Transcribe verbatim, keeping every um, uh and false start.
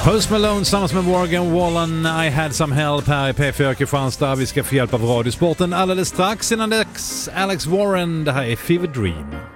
Post Malone tillsammans med Morgan Wallen, I had some help här i P fyra Kristianstad. Vi ska få hjälp av Radiosporten alldeles strax. Innan dess Alex Warren, det här är Fever Dream.